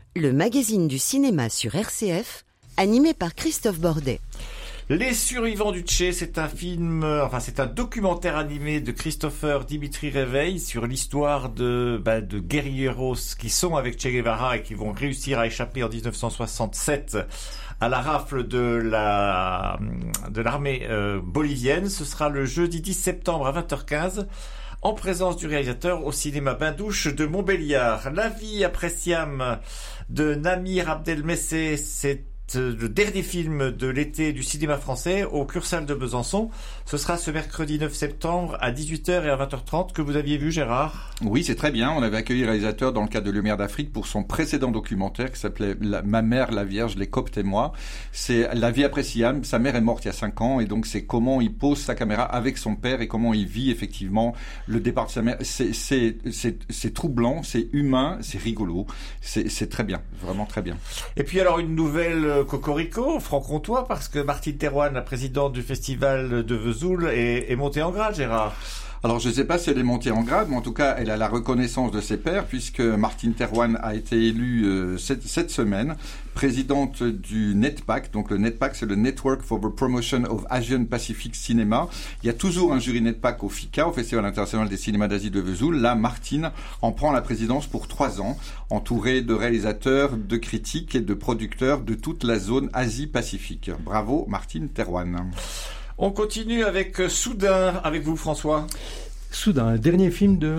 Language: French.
le magazine du cinéma sur RCF, animé par Christophe Bordet. Les survivants du Tché, c'est un documentaire animé de Christopher Dimitri Reveil sur l'histoire de guerrieros qui sont avec Che Guevara et qui vont réussir à échapper en 1967 à la rafle de l'armée bolivienne. Ce sera le jeudi 10 septembre à 20h15 en présence du réalisateur au cinéma Bain-Douche de Montbéliard. La vie après Siam de Namir Abdelmesseh, c'est le dernier film de l'été du cinéma français au Cursal de Besançon. Ce sera ce mercredi 9 septembre à 18h et à 20h30 que vous aviez vu, Gérard. Oui, c'est très bien. On avait accueilli le réalisateur dans le cadre de Lumière d'Afrique pour son précédent documentaire qui s'appelait Ma mère, la Vierge, les Coptes et moi. C'est la vie après Siam. Sa mère est morte il y a 5 ans et donc c'est comment il pose sa caméra avec son père et comment il vit effectivement le départ de sa mère. C'est troublant, c'est humain, c'est rigolo. C'est très bien, vraiment très bien. Et puis alors une nouvelle Cocorico, franc-comtois, parce que Martine Thérouane, la présidente du festival de Vesoul, est montée en grade, Gérard. Alors je ne sais pas si elle est montée en grade, mais en tout cas elle a la reconnaissance de ses pairs puisque Martine Thérouane a été élue cette semaine présidente du NETPAC. Donc le NETPAC, c'est le Network for the Promotion of Asian Pacific Cinema. Il y a toujours un jury NETPAC au FICA, au Festival international des cinémas d'Asie de Vesoul. Là, Martine en prend la présidence pour 3 ans, entourée de réalisateurs, de critiques et de producteurs de toute la zone Asie-Pacifique. Bravo Martine Thérouane. On continue avec Soudain, avec vous François. Soudain, un dernier film de